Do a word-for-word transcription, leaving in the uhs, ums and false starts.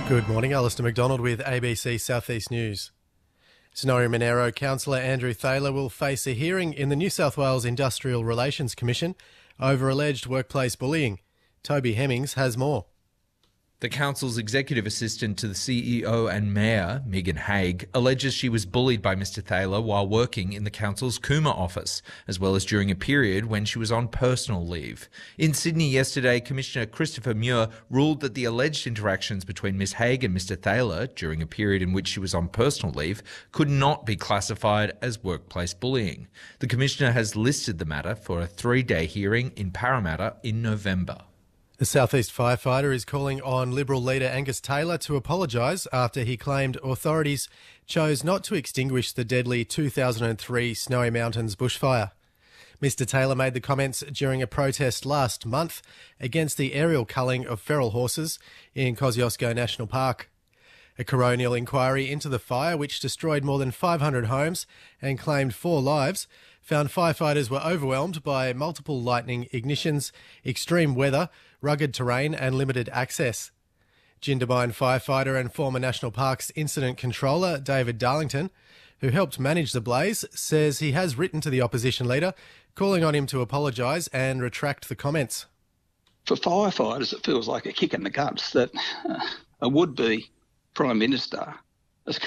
Good morning, Alistair McDonald with A B C South East News. Snowy Monaro councillor Andrew Thaler will face a hearing in the New South Wales Industrial Relations Commission over alleged workplace bullying. Toby Hemmings has more. The council's executive assistant to the C E O and mayor, Megan Haig, alleges she was bullied by Mr Thaler while working in the council's Cooma office, as well as during a period when she was on personal leave. In Sydney yesterday, Commissioner Christopher Muir ruled that the alleged interactions between Miss Haig and Mr Thaler during a period in which she was on personal leave could not be classified as workplace bullying. The Commissioner has listed the matter for a three-day hearing in Parramatta in November. The South East firefighter is calling on Liberal leader Angus Taylor to apologise after he claimed authorities chose not to extinguish the deadly two thousand three Snowy Mountains bushfire. Mr Taylor made the comments during a protest last month against the aerial culling of feral horses in Kosciuszko National Park. A coronial inquiry into the fire, which destroyed more than five hundred homes and claimed four lives, found firefighters were overwhelmed by multiple lightning ignitions, extreme weather, rugged terrain and limited access. Jindabyne firefighter and former National Parks Incident Controller David Darlington, who helped manage the blaze, says he has written to the opposition leader, calling on him to apologise and retract the comments. For firefighters, it feels like a kick in the guts that uh, a would-be Prime Minister